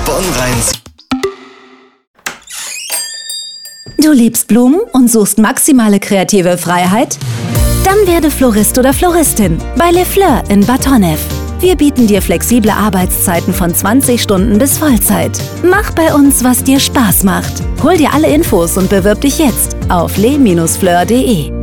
Bonn-Rhein. Du liebst Blumen und suchst maximale kreative Freiheit? Dann werde Florist oder Floristin bei Les Fleurs in Bad Honnef. Wir bieten dir flexible Arbeitszeiten von 20 Stunden bis Vollzeit. Mach bei uns, was dir Spaß macht. Hol dir alle Infos und bewirb dich jetzt auf les-fleurs.de.